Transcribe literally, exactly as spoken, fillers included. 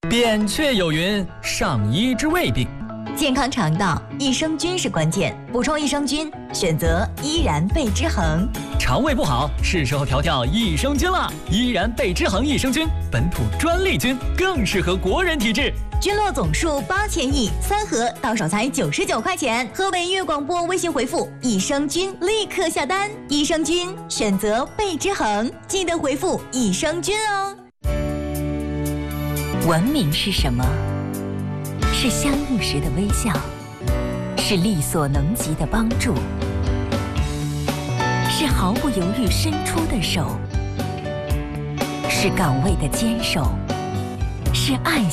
扁鹊有云：上医之未病。 健康肠道，益生菌是关键，补充益生菌，选择依然贝之恒。 肠胃不好，是时候调调益生菌了。依然贝之恒益生菌，本土专利菌，更适合国人体质。 菌落总数八千亿，三盒到手才九十九块钱。河北粤广播微信回复益生菌，立刻下单。益生菌选择贝之恒，记得回复益生菌哦。 文明是什么？是相遇时的微笑，是力所能及的帮助，是毫不犹豫伸出的手，是岗位的坚守，是爱